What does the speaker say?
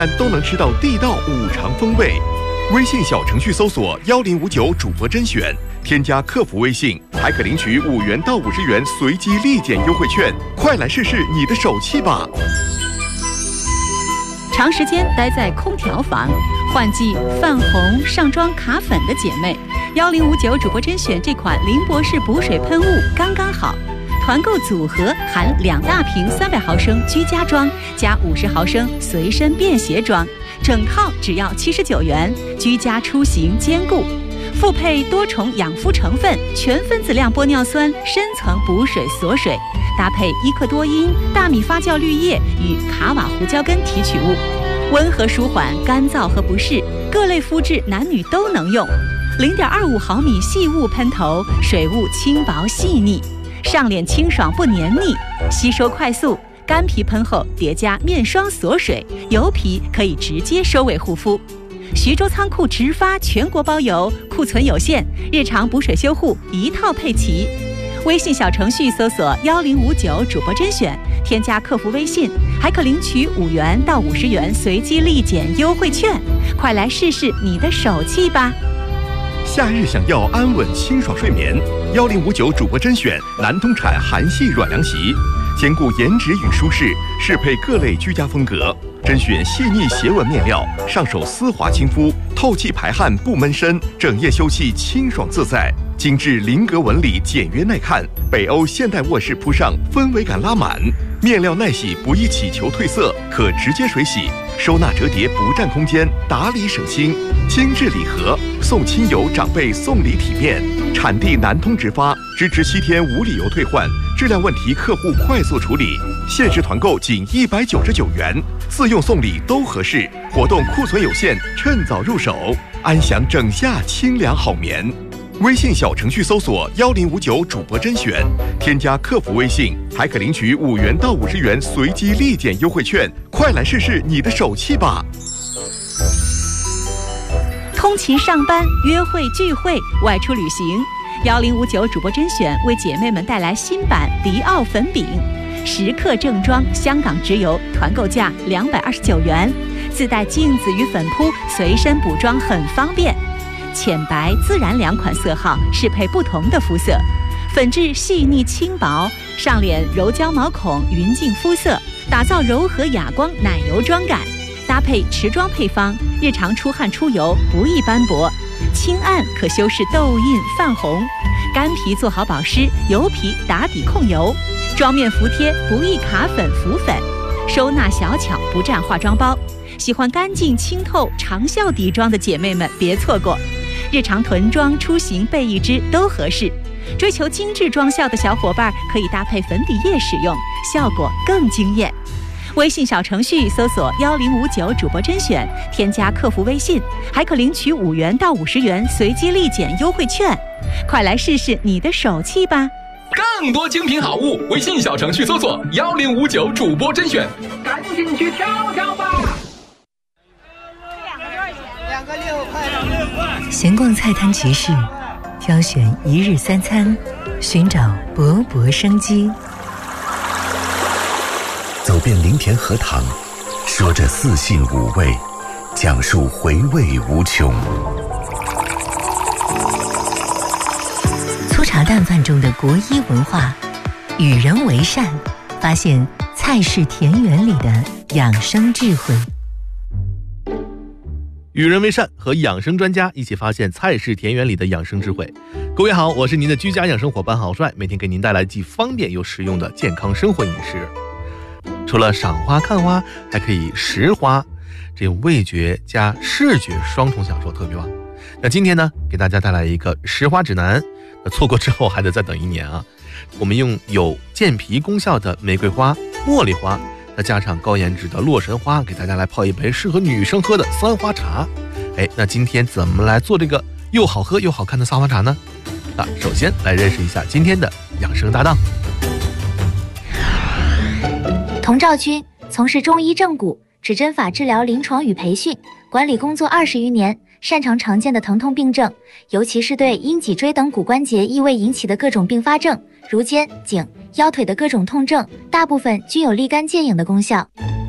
都能吃到地道五常风味。微信小程序搜索1059主播甄选，添加客服微信，还可领取5元到50元随机立减优惠券。快来试试你的手气吧！ 长时间待在空调房，换季泛红、上妆卡粉的姐妹，1059主播甄选这款林博士补水喷雾刚刚好。团购组合含2大瓶300毫升居家装加50毫升随身便携装，整套只要79元，居家出行兼顾。复配多重养肤成分，全分子量玻尿酸深层补水锁水，搭配伊克多因、大米发酵绿叶与卡瓦胡椒根提取物，温和舒缓干燥和不适，各类肤质男女都能用。0.25毫米细雾喷头，水雾轻薄细腻，上脸清爽不黏腻，吸收快速，干皮喷后叠加面霜锁水，油皮可以直接收尾护肤。徐州仓库直发，全国包邮，库存有限，日常补水修护一套配齐。微信小程序搜索1059主播甄选，添加客服微信，还可领取5元到50元随机立减优惠券。快来试试你的手气吧！ 夏日想要安稳清爽睡眠，1059主播甄选南通产韩系软凉席，兼顾颜值与舒适，适配各类居家风格。甄选细腻斜纹面料，上手丝滑亲肤，透气排汗不闷身，整夜休憩清爽自在。精致菱格纹理简约耐看，北欧现代卧室铺上氛围感拉满，面料耐洗不易起球褪色，可直接水洗，收纳折叠不占空间，打理省心。精致礼盒，送亲友长辈送礼体面。产地南通直发，支持7天无理由退换，质量问题客户快速处理。限时团购仅199元，自用送礼都合适。活动库存有限，趁早入手，安享整夏清凉好眠。微信小程序搜索1059主播甄选，添加客服微信，还可领取5元到50元随机立减优惠券。快来试试你的手气吧！ 通勤上班、约会聚会、外出旅行，1059主播甄选为姐妹们带来新版迪奥粉饼，10克正装，香港直邮，团购价229元，自带镜子与粉扑，随身补妆很方便。浅白、自然2款色号，适配不同的肤色。粉质细腻轻薄，上脸柔焦毛孔，匀净肤色，打造柔和哑光奶油妆感。搭配持妆配方，日常出汗出油不易斑驳，轻按可修饰痘印泛红，干皮做好保湿，油皮打底控油，妆面服帖不易卡粉浮粉，收纳小巧不占化妆包。喜欢干净清透长效底妆的姐妹们别错过，日常囤妆出行备一支都合适。追求精致妆效的小伙伴可以搭配粉底液使用，效果更惊艳。微信小程序搜索1059主播甄选，添加客服微信，还可领取5元到50元随机立减优惠券。快来试试你的手气吧！ 更多精品好物，微信小程序搜索1059主播甄选，赶紧去挑挑吧！ 两个6块。 闲逛菜摊集市，挑选1日3餐，寻找勃勃生机。 走遍林田荷塘，说着4性5味，讲述回味无穷。 粗茶淡饭中的国医文化，与人为善，发现菜式田园里的养生智慧。 与人为善，和养生专家一起发现菜式田园里的养生智慧。各位好，我是您的居家养生伙伴郝帅，每天给您带来既方便又实用的健康生活饮食。除了赏花看花，还可以食花，这味觉加视觉双重享受特别棒。那今天呢，给大家带来一个食花指南，那错过之后还得再等1年啊。我们用有健脾功效的玫瑰花、茉莉花，再加上高颜值的洛神花，给大家来泡一杯适合女生喝的3花茶。那今天怎么来做这个又好喝又好看的3花茶呢？首先来认识一下今天的养生搭档。 童兆军从事中医正骨、指针法治疗临床与培训管理工作20余年，擅长常见的疼痛病症，尤其是对阴脊椎等骨关节异位引起的各种并发症，如肩、颈、腰腿的各种痛症，大部分均有立竿见影的功效。